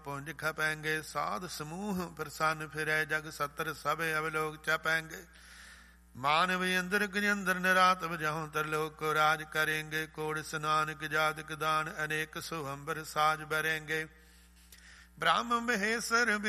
ਪੁੰਜ ਖਪੈਂਗੇ। ਸਾਧ ਸਮੂਹ ਪ੍ਰਸੰਨ ਫਿਰੈ, ਜਗ ਸਤਰ ਸਭ ਅਵਲੋਕ ਚਪੈਂਗੇ। ਮਾਨਵ ਇੰਦਰ ਗਜੰਦਰ ਨਿਰਾਤ ਬਜਾਉ, ਤਰਲੋਕ ਕੋ ਰਾਜ ਕਰੇਂਗੇ। ਕੋੜ ਸਨਾਨਕ ਜਾਤਕ ਦਾਨ, ਅਨੇਕ ਸੁਹੰਬਰ ਸਾਜ ਬਰੇਂਗੇ। ਬ੍ਰਹਮ ਮਹੇਸ਼ਰ